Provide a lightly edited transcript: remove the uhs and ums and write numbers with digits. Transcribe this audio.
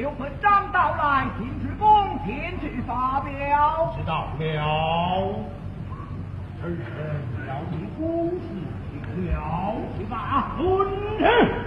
刘本章到来，请至宫前去发表。 知道了。臣要你公事了，去吧，遵旨。